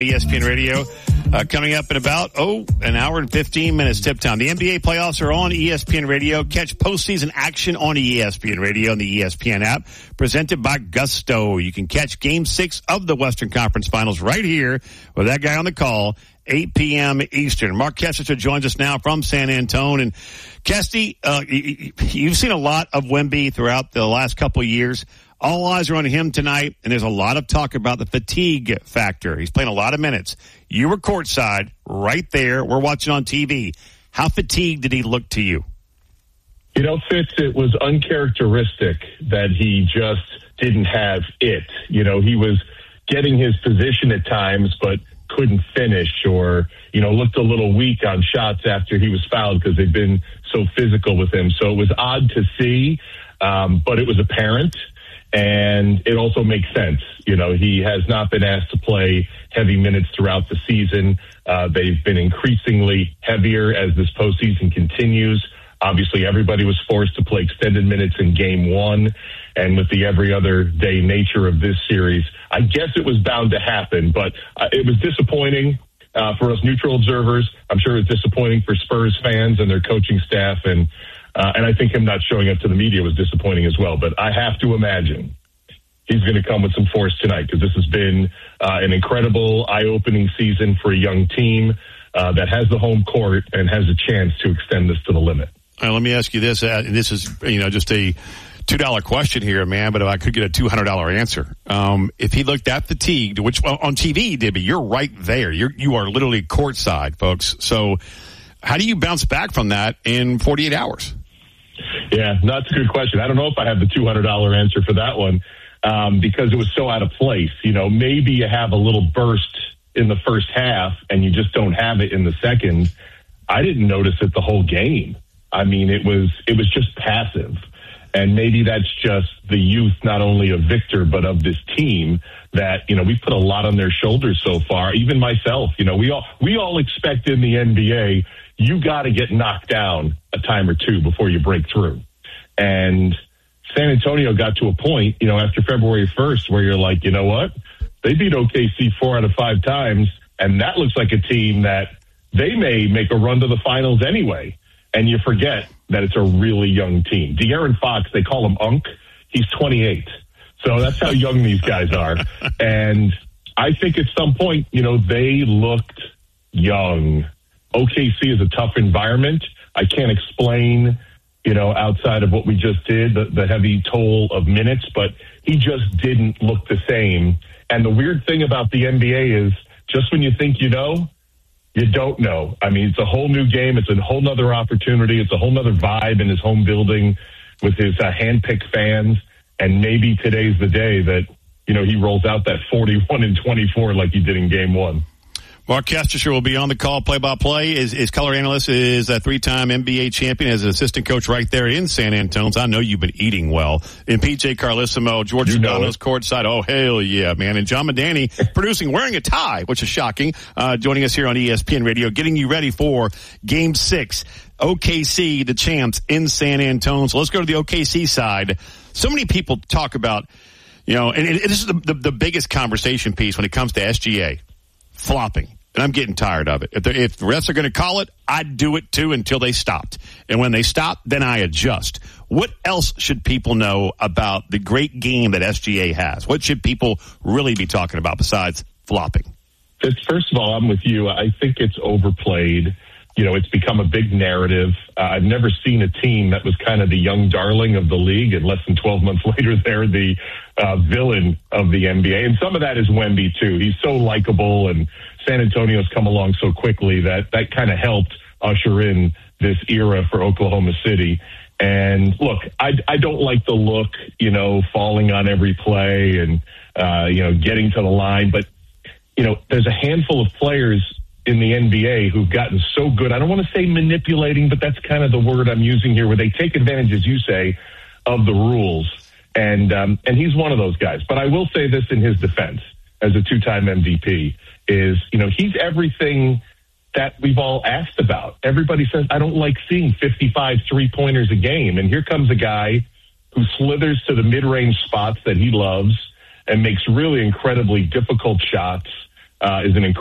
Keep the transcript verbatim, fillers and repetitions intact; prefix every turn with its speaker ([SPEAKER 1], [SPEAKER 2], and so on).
[SPEAKER 1] E S P N Radio. Uh, coming up in about, oh, an hour and fifteen minutes tip time. The N B A playoffs are on E S P N Radio. Catch postseason action on E S P N Radio and the E S P N app. Presented by Gusto. You can catch Game six of the Western Conference Finals right here with that guy on the call, eight p.m. Eastern. Mark Kestecher joins us now from San Antone. And, Kesty, uh, you've seen a lot of Wemby throughout the last couple of years. All eyes are on him tonight, and there's a lot of talk about the fatigue factor. He's playing a lot of minutes. You were courtside, right there. We're watching on T V. How fatigued did he look to you?
[SPEAKER 2] You know, Fitz, it was uncharacteristic that he just didn't have it. You know, he was getting his position at times, but couldn't finish, or, you know, looked a little weak on shots after he was fouled because they've been so physical with him. So it was odd to see, um, but it was apparent. And it also makes sense. You know, he has not been asked to play heavy minutes throughout the season. Uh, they've been increasingly heavier as this postseason continues. Obviously, everybody was forced to play extended minutes in game one. And with the every other day nature of this series, I guess it was bound to happen. But uh, it was disappointing uh, for us neutral observers. I'm sure it was disappointing for Spurs fans and their coaching staff. And Uh, and I think him not showing up to the media was disappointing as well. But I have to imagine he's going to come with some force tonight, because this has been uh, an incredible, eye-opening season for a young team uh, that has the home court and has a chance to extend this to the limit.
[SPEAKER 1] All right, let me ask you this. Uh, this is, you know, just a two dollar question here, man, but if I could get a two hundred dollars answer. Um, if he looked that fatigued, which well, on T V, Dibby, you're right there. You're, you are literally courtside, folks. So how do you bounce back from that in forty-eight hours?
[SPEAKER 2] Yeah, that's a good question. I don't know if I have the two hundred dollars answer for that one, um, because it was so out of place. You know, maybe you have a little burst in the first half and you just don't have it in the second. I didn't notice it the whole game. I mean, it was it was just passive. And maybe that's just the youth, not only of Victor, but of this team that, you know, we've put a lot on their shoulders so far. Even myself, you know, we all we all expect in the N B A, you got to get knocked down a time or two before you break through. And San Antonio got to a point, you know, after February first, where you're like, you know what? They beat O K C four out of five times, and that looks like a team that they may make a run to the finals anyway. And you forget that it's a really young team. De'Aaron Fox, they call him Unk. He's twenty-eight. So that's how young these guys are. And I think at some point, you know, they looked young. O K C is a tough environment. I can't explain, you know, outside of what we just did, the, the heavy toll of minutes, but he just didn't look the same. And the weird thing about the N B A is just when you think you know, you don't know. I mean, it's a whole new game. It's a whole nother opportunity. It's a whole nother vibe in his home building with his uh, hand-picked fans. And maybe today's the day that, you know, he rolls out that forty-one and twenty-four like he did in game one.
[SPEAKER 1] Mark Kestecher will be on the call, play-by-play. His, his color analyst is a three-time N B A champion as an assistant coach right there in San Antonio. I know you've been eating well. And P J Carlesimo, George Sedano's courtside. Oh, hell yeah, man. And John Madani producing, wearing a tie, which is shocking, uh, joining us here on E S P N Radio, getting you ready for Game six. O K C, the champs in San Antonio. So let's go to the O K C side. So many people talk about, you know, and, and this is the, the, the biggest conversation piece when it comes to S G A. Flopping. And I'm getting tired of it. If, if the refs are going to call it, I'd do it too until they stopped. And when they stop, then I adjust. What else should people know about the great game that S G A has? What should people really be talking about besides flopping?
[SPEAKER 2] First of all, I'm with you. I think it's overplayed. You know, it's become a big narrative. Uh, I've never seen a team that was kind of the young darling of the league, and less than twelve months later, they're the uh, villain of the N B A. And some of that is Wemby, too. He's so likable, and San Antonio's come along so quickly that that kind of helped usher in this era for Oklahoma City. And look, I, I don't like the look, you know, falling on every play and, uh, you know, getting to the line. But, you know, there's a handful of players in the N B A who've gotten so good. I don't want to say manipulating, but that's kind of the word I'm using here, where they take advantage, as you say, of the rules. And um, and he's one of those guys. But I will say this in his defense, as a two-time M V P, is, you know, he's everything that we've all asked about. Everybody says, I don't like seeing fifty-five three-pointers a game. And here comes a guy who slithers to the mid-range spots that he loves and makes really incredibly difficult shots. uh, is an